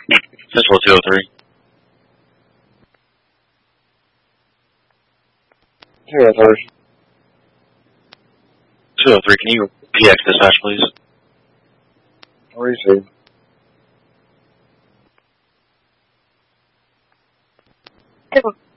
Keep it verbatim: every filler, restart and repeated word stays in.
Central two oh three. two oh three. two oh three, can you P X dispatch, please? Receive. Table